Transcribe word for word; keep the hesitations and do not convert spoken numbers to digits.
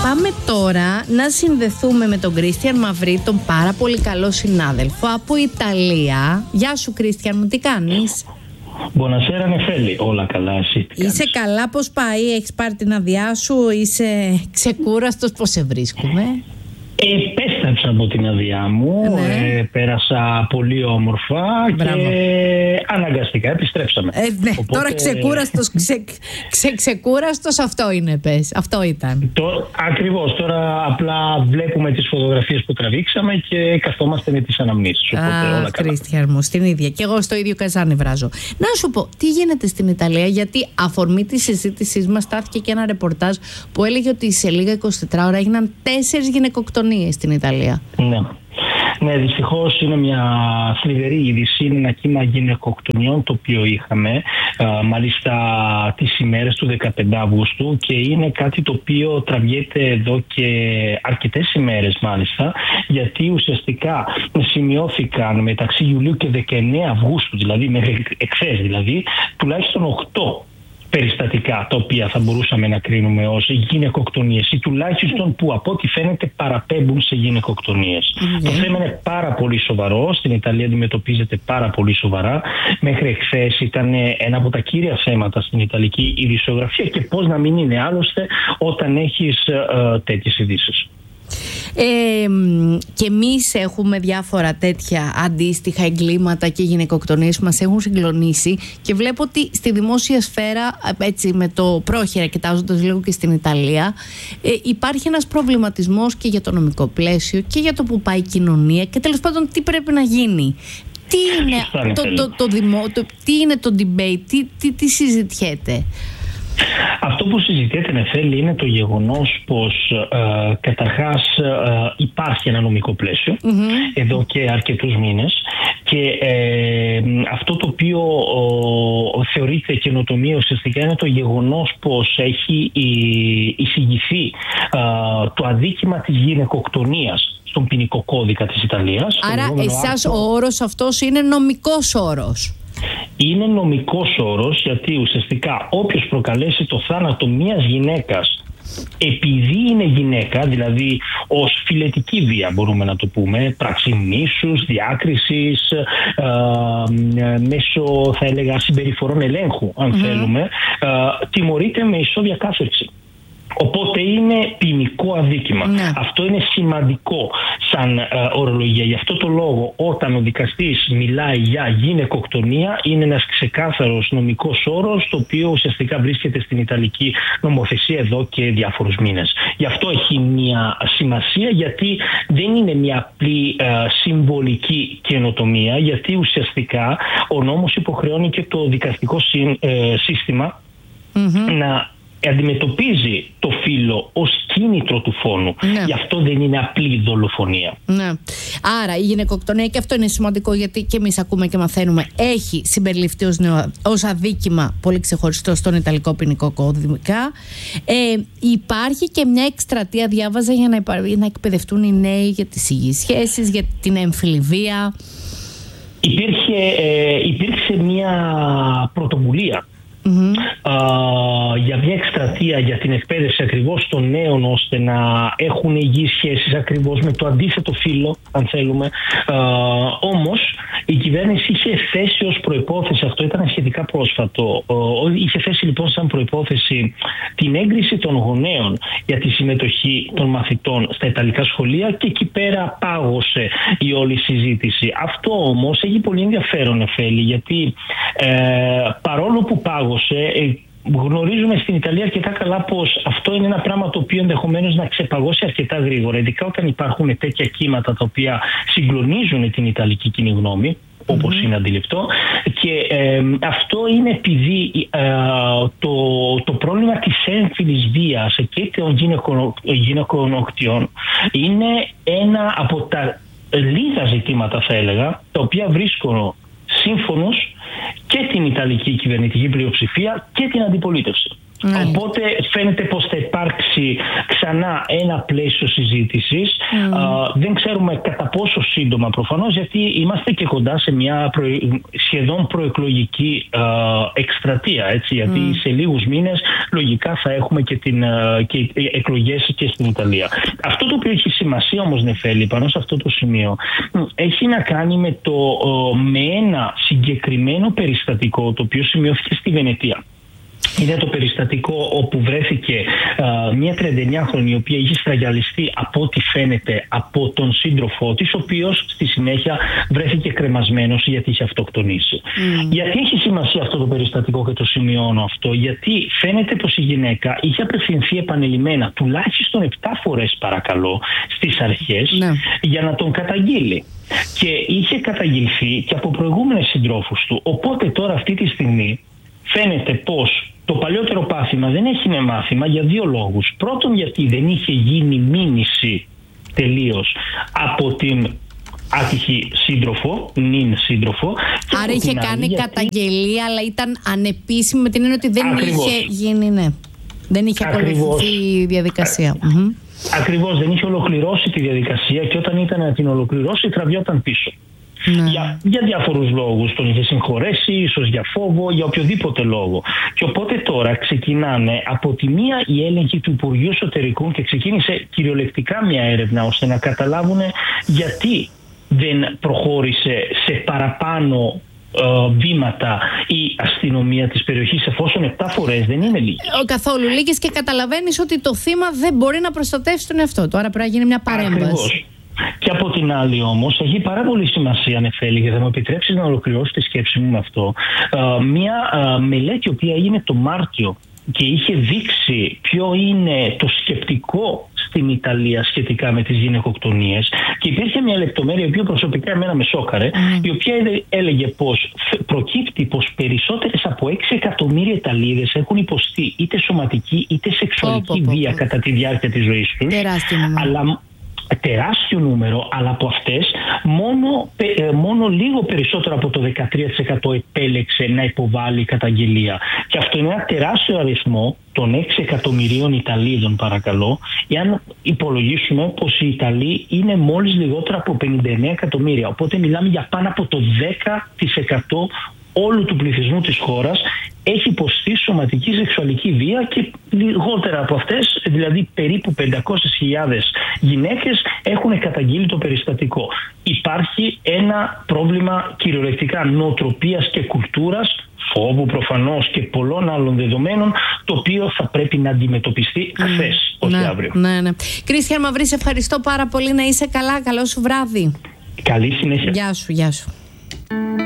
Πάμε τώρα να συνδεθούμε με τον Κρίστιαν Μαυρί, τον πάρα πολύ καλό συνάδελφο από Ιταλία. Γεια σου Κρίστιαν μου, τι κάνεις? Buonasera Νεφέλη, όλα καλά, εσύ τι Είσαι κάνεις? καλά, πώς πάει, έχεις πάρει την άδειά σου, είσαι ξεκούραστος, πώς σε βρίσκουμε? Επέστρεψα από την άδειά μου, ναι. ε, πέρασα πολύ όμορφα. Μπράβο. Και αναγκαστικά επιστρέψαμε. Ε, ναι. Οπότε... Τώρα ξεκούραστος, ξε, ξε, ξεκούραστος αυτό είναι, πες, αυτό ήταν. Το, ακριβώς, τώρα απλά βλέπουμε τις φωτογραφίες που τραβήξαμε και καθόμαστε με τις αναμνήσεις. Οπότε Α, όλα καλά. Κρίστιαν μου, στην ίδια. Και εγώ στο ίδιο καζάνι βράζω. Να σου πω, τι γίνεται στην Ιταλία, γιατί αφορμή τη συζήτησή μας στάθηκε και ένα ρεπορτάζ που έλεγε ότι σε λίγα εικοσιτέσσερις ώρα έγιναν τέσσερις γυναικοκτονίες στην Ιταλία. Ναι. Ναι, δυστυχώς είναι μια θλιβερή είδηση. Είναι ένα κύμα γυναικοκτονιών το οποίο είχαμε α, μάλιστα τις ημέρες του δεκαπέντε Αυγούστου, και είναι κάτι το οποίο τραβιέται εδώ και αρκετές ημέρες μάλιστα, γιατί ουσιαστικά σημειώθηκαν μεταξύ Ιουλίου και δεκαεννέα Αυγούστου, δηλαδή μέχρι εχθές δηλαδή, τουλάχιστον οκτώ περιστατικά τα οποία θα μπορούσαμε να κρίνουμε ως γυναικοκτονίες, ή τουλάχιστον που από ό,τι φαίνεται παραπέμπουν σε γυναικοκτονίες. Mm-hmm. Το θέμα είναι πάρα πολύ σοβαρό. Στην Ιταλία αντιμετωπίζεται πάρα πολύ σοβαρά. Μέχρι εχθές ήταν ένα από τα κύρια θέματα στην Ιταλική ειδησιογραφία, και πώς να μην είναι άλλωστε όταν έχεις ε, τέτοιες ειδήσεις. Ε, και εμείς έχουμε διάφορα τέτοια αντίστοιχα εγκλήματα και γυναικοκτονίες που μας έχουν συγκλονίσει, και βλέπω ότι στη δημόσια σφαίρα, έτσι με το πρόχειρα κοιτάζοντας λίγο και στην Ιταλία, ε, υπάρχει ένας προβληματισμός και για το νομικό πλαίσιο και για το που πάει η κοινωνία, και τέλος πάντων τι πρέπει να γίνει. Τι είναι το, το, το, δημο, το, τι είναι το debate, τι, τι, τι συζητιέται? Αυτό που συζητιέται, Νεφέλη, είναι το γεγονός πως ε, καταρχάς ε, υπάρχει ένα νομικό πλαίσιο mm-hmm. εδώ και αρκετούς μήνες, και ε, αυτό το οποίο ο, θεωρείται καινοτομία ουσιαστικά είναι το γεγονός πως έχει εισηγηθεί ε, το αδίκημα της γυναικοκτονίας στον ποινικό κώδικα της Ιταλίας. Άρα εσάς άρθρο... ο όρος αυτός είναι νομικός όρος? Είναι νομικός όρος, γιατί ουσιαστικά όποιος προκαλέσει το θάνατο μιας γυναίκας επειδή είναι γυναίκα, δηλαδή ως φιλετική βία μπορούμε να το πούμε, πράξη μίσους, διάκρισης, ε, ε, μέσω θα έλεγα συμπεριφορών ελέγχου αν mm-hmm. θέλουμε, ε, τιμωρείται με ισόβια κάθερξη. Οπότε είναι ποινικό αδίκημα. Ναι. Αυτό είναι σημαντικό σαν ε, ορολογία. Γι' αυτό το λόγο, όταν ο δικαστής μιλάει για γυναικοκτονία, είναι ένας ξεκάθαρος νομικός όρος, το οποίο ουσιαστικά βρίσκεται στην Ιταλική νομοθεσία εδώ και διάφορους μήνες. Γι' αυτό έχει μια σημασία, γιατί δεν είναι μια απλή ε, συμβολική καινοτομία, γιατί ουσιαστικά ο νόμος υποχρεώνει και το δικαστικό συ, ε, σύστημα mm-hmm. να αντιμετωπίζει το φύλο ως κίνητρο του φόνου. Ναι. Γι' αυτό δεν είναι απλή δολοφονία. Ναι. Άρα η γυναικοκτονία, και αυτό είναι σημαντικό, γιατί και εμείς ακούμε και μαθαίνουμε, έχει συμπεριληφθεί ως, νεο, ως αδίκημα πολύ ξεχωριστό στον Ιταλικό ποινικό κώδικα. Ε, υπάρχει και μια εκστρατεία, διάβαζα, για να, υπα... να εκπαιδευτούν οι νέοι για τις υγιείς σχέσεις, για την έμφυλη βία. Υπήρχε, ε, υπήρξε μια πρωτοβουλία Mm-hmm. Uh, για μια εκστρατεία για την εκπαίδευση ακριβώς των νέων, ώστε να έχουν υγιείς σχέσεις ακριβώς με το αντίθετο φύλο, αν θέλουμε. Uh, όμως η κυβέρνηση είχε θέσει ως προϋπόθεση, αυτό ήταν σχετικά πρόσφατο, uh, είχε θέσει λοιπόν σαν προϋπόθεση την έγκριση των γονέων για τη συμμετοχή των μαθητών στα ιταλικά σχολεία, και εκεί πέρα πάγωσε η όλη συζήτηση. Αυτό όμως έχει πολύ ενδιαφέρον, Εφέλη, γιατί ε, παρόλο που πάγωσε, γνωρίζουμε στην Ιταλία αρκετά καλά πως αυτό είναι ένα πράγμα το οποίο ενδεχομένως να ξεπαγώσει αρκετά γρήγορα, ειδικά όταν υπάρχουν τέτοια κύματα τα οποία συγκλονίζουν την Ιταλική κοινή γνώμη, όπως mm-hmm. είναι αντιληπτό, και ε, αυτό είναι επειδή ε, το, το πρόβλημα της έμφυλης βίας και των γυναικοκτονιών είναι ένα από τα λίγα ζητήματα, θα έλεγα, τα οποία βρίσκουν σύμφωνος και την Ιταλική κυβερνητική πλειοψηφία και την αντιπολίτευση. Mm. Οπότε φαίνεται πως θα υπάρξει ξανά ένα πλαίσιο συζήτησης. Mm. Uh, δεν ξέρουμε κατά πόσο σύντομα προφανώς, γιατί είμαστε και κοντά σε μια προ... σχεδόν προεκλογική uh, εκστρατεία, έτσι, γιατί mm. σε λίγους μήνες λογικά θα έχουμε και, την, uh, και εκλογές και στην Ιταλία. Αυτό το οποίο έχει σημασία όμως, Νεφέλη, πάνω σε αυτό το σημείο, έχει να κάνει με, το, uh, με ένα συγκεκριμένο περιστατικό το οποίο σημειώθηκε στη Βενετία. Είναι το περιστατικό όπου βρέθηκε uh, μια τριανταεννιάχρονη η οποία είχε στραγγαλιστεί από ό,τι φαίνεται από τον σύντροφό της, ο οποίος στη συνέχεια βρέθηκε κρεμασμένος γιατί είχε αυτοκτονήσει. Mm. Γιατί έχει σημασία αυτό το περιστατικό και το σημειώνω αυτό? Γιατί φαίνεται πως η γυναίκα είχε απευθυνθεί επανειλημμένα, τουλάχιστον επτά φορές παρακαλώ, στις αρχές mm. για να τον καταγγείλει. Και είχε καταγγελθεί και από προηγούμενες συντρόφους του. Οπότε τώρα αυτή τη στιγμή φαίνεται πως το παλιότερο πάθημα δεν έγινε μάθημα για δύο λόγους. Πρώτον, γιατί δεν είχε γίνει μήνυση τελείως από την άτυχη σύντροφο, νυν σύντροφο. Άρα είχε κάνει γιατί... καταγγελία, αλλά ήταν ανεπίσημη, με την έννοια ότι δεν Ακριβώς. είχε γίνει, ναι. Δεν είχε ακολουθηθεί η διαδικασία. Α... Mm-hmm. Ακριβώς, δεν είχε ολοκληρώσει τη διαδικασία και όταν ήταν να την ολοκληρώσει τραβιόταν πίσω. Ναι. Για, για διάφορους λόγους. Τον είχε συγχωρέσει, ίσως για φόβο, για οποιοδήποτε λόγο. Και οπότε τώρα ξεκινάνε από τη μία η έλεγχη του Υπουργείου Εσωτερικών και ξεκίνησε κυριολεκτικά μια έρευνα ώστε να καταλάβουν γιατί δεν προχώρησε σε παραπάνω Uh, βήματα η αστυνομία της περιοχής, εφόσον επτά φορές δεν είναι λίγες. Καθόλου λίγες, και καταλαβαίνεις ότι το θύμα δεν μπορεί να προστατεύσει τον εαυτό του. Άρα πρέπει να γίνει μια παρέμβαση. Ακριβώς. Και από την άλλη όμως έχει πάρα πολύ σημασία, Νεφέλη, και θα μου επιτρέψεις να ολοκληρώσω τη σκέψη μου με αυτό. Uh, μια uh, μελέτη η οποία έγινε το Μάρτιο και είχε δείξει ποιο είναι το σκεπτικό στην Ιταλία σχετικά με τις γυναικοκτονίες, και υπήρχε μια λεπτομέρεια η οποία προσωπικά εμένα με σόκαρε, mm. η οποία έλεγε πως προκύπτει πως περισσότερες από έξι εκατομμύρια Ιταλίδες έχουν υποστεί είτε σωματική είτε σεξουαλική oh, βία oh, oh. κατά τη διάρκεια της ζωής τους. Τεράστιο νούμερο. Αλλά, τεράστιο νούμερο, αλλά από αυτές μόνο, μόνο λίγο περισσότερο από το δεκατρία τοις εκατό επέλεξε να υποβάλει καταγγελία. Και αυτό είναι ένα τεράστιο αριθμό των έξι εκατομμυρίων Ιταλίδων, παρακαλώ, εάν υπολογίσουμε πως οι Ιταλοί είναι μόλις λιγότερα από πενήντα εννέα εκατομμύρια. Οπότε μιλάμε για πάνω από το δέκα τοις εκατό όλου του πληθυσμού της χώρας έχει υποστεί σωματική σεξουαλική βία, και λιγότερα από αυτές, δηλαδή περίπου πεντακόσιες χιλιάδες γυναίκες έχουν καταγγείλει το περιστατικό. Υπάρχει ένα πρόβλημα κυριολεκτικά νοοτροπίας και κουλτούρας, φόβου προφανώς και πολλών άλλων δεδομένων, το οποίο θα πρέπει να αντιμετωπιστεί χθες, mm, όχι ναι, αύριο. Ναι, ναι. Κρίστιαν Μαυρή, ευχαριστώ πάρα πολύ, να είσαι καλά, καλό σου βράδυ. Καλή συνέχεια. Γεια σου, γεια σου.